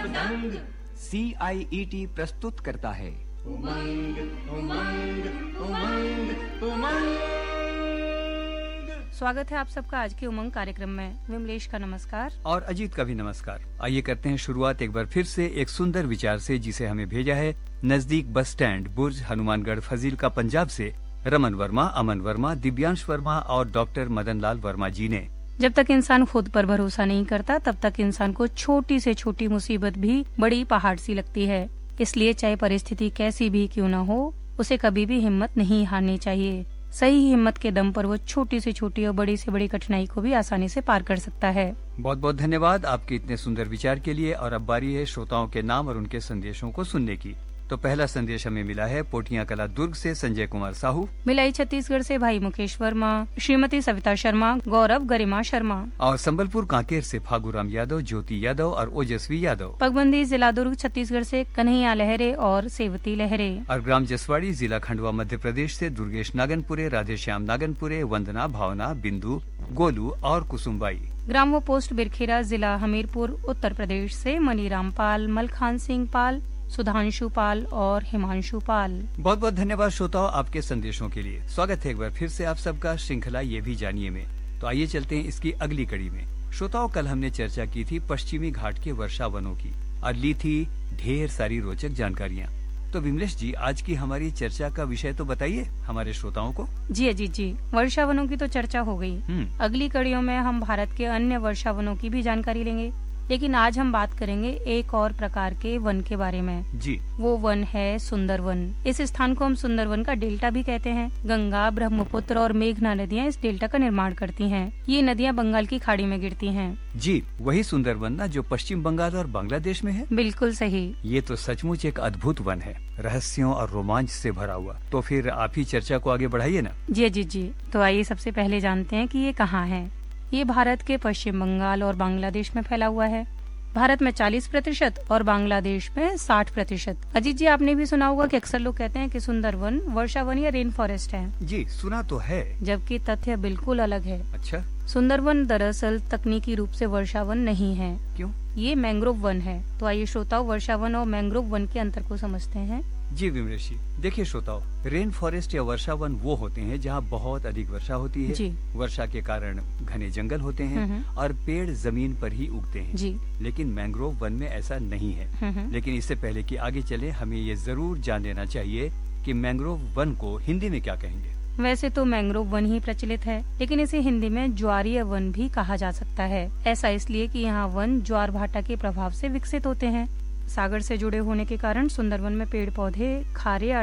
मदंग। CIET प्रस्तुत करता है उमंग उमंग उमंग उमंग। स्वागत है आप सबका आज के उमंग कार्यक्रम में। विमलेश का नमस्कार और अजीत का भी नमस्कार। आइए करते हैं शुरुआत एक बार फिर से एक सुंदर विचार से, जिसे हमें भेजा है नजदीक बस स्टैंड बुर्ज हनुमानगढ़ फजीलका पंजाब से रमन वर्मा, अमन वर्मा, दिव्यांश वर्मा और डॉक्टर मदन लाल वर्मा जी ने। जब तक इंसान खुद पर भरोसा नहीं करता तब तक इंसान को छोटी से छोटी मुसीबत भी बड़ी पहाड़ सी लगती है। इसलिए चाहे परिस्थिति कैसी भी क्यों न हो, उसे कभी भी हिम्मत नहीं हारनी चाहिए। सही हिम्मत के दम पर वो छोटी से छोटी और बड़ी से बड़ी कठिनाई को भी आसानी से पार कर सकता है। बहुत बहुत धन्यवाद आपके इतने सुंदर विचार के लिए। और अब बारी है श्रोताओं के नाम और उनके संदेशों को सुनने की। तो पहला संदेश हमें मिला है पोटिया कला दुर्ग से संजय कुमार साहू, भिलाई छत्तीसगढ़ से भाई मुकेश वर्मा, श्रीमती सविता शर्मा, गौरव गरिमा शर्मा और संबलपुर कांकेर से फागुराम यादव, ज्योति यादव और ओजस्वी यादव। पगबंदी जिला दुर्ग छत्तीसगढ़ से कन्हैया लहरे और सेवती लहरे। और ग्राम जसवाड़ी जिला खंडवा मध्य प्रदेश से दुर्गेश नागनपुरे, राधेश्याम नागनपुरे, वंदना, भावना, बिंदु, गोलू और कुसुमबाई। ग्राम व पोस्ट बिरखेरा जिला हमीरपुर उत्तर प्रदेश से मनीराम पाल, मलखान सिंह पाल, सुधांशु पाल और हिमांशु पाल। बहुत बहुत धन्यवाद श्रोताओं आपके संदेशों के लिए। स्वागत है एक बार फिर से आप सबका श्रृंखला ये भी जानिए में। तो आइए चलते हैं इसकी अगली कड़ी में। श्रोताओं, कल हमने चर्चा की थी पश्चिमी घाट के वर्षा वनों की और ली थी ढेर सारी रोचक जानकारियाँ। तो विमलेश जी, आज की हमारी चर्चा का विषय तो बताइए हमारे श्रोताओं को। जी अजीत जी, वर्षा वनों की तो चर्चा हो गई। अगली कड़ियों में हम भारत के अन्य वर्षा वनों की भी जानकारी लेंगे, लेकिन आज हम बात करेंगे एक और प्रकार के वन के बारे में। जी, वो वन है सुंदरवन। इस स्थान को हम सुंदरवन का डेल्टा भी कहते हैं। गंगा, ब्रह्मपुत्र और मेघना नदियाँ इस डेल्टा का निर्माण करती हैं। ये नदियाँ बंगाल की खाड़ी में गिरती हैं। जी, वही सुंदरवन ना जो पश्चिम बंगाल और बांग्लादेश में है। बिल्कुल सही। ये तो सचमुच एक अद्भुत वन है, रहस्यों और रोमांच से भरा हुआ। तो फिर आप ही चर्चा को आगे बढ़ाइए ना। जी अजीत जी, तो आइए सबसे पहले जानते हैं कि ये कहाँ है। ये भारत के पश्चिम बंगाल और बांग्लादेश में फैला हुआ है। भारत में 40% और बांग्लादेश में 60%। अजीत जी, आपने भी सुना होगा कि अक्सर लोग कहते हैं कि सुंदरवन वर्षा वन या रेन फॉरेस्ट है। जी, सुना तो है, जबकि तथ्य बिल्कुल अलग है। अच्छा, सुंदरवन दरअसल तकनीकी रूप से वर्षा वन नहीं है। क्यों? ये मैंग्रोव वन है। तो आइए श्रोताओं, वर्षा वन और मैंग्रोव वन के अंतर को समझते हैं। जी विमलेश जी, देखिए श्रोताओं, रेन फॉरेस्ट या वर्षा वन वो होते हैं जहाँ बहुत अधिक वर्षा होती है। जी। वर्षा के कारण घने जंगल होते हैं और पेड़ जमीन पर ही उगते हैं। जी। लेकिन मैंग्रोव वन में ऐसा नहीं है। लेकिन इससे पहले कि आगे चले, हमें ये जरूर जान लेना चाहिए कि मैंग्रोव वन को हिंदी में क्या कहेंगे। वैसे तो मैंग्रोव वन ही प्रचलित है, लेकिन इसे हिंदी में ज्वारीय वन भी कहा जा सकता है। ऐसा इसलिए कि यहाँ वन ज्वार भाटा के प्रभाव से विकसित होते हैं। सागर से जुड़े होने के कारण सुंदरवन में पेड़ पौधे खारे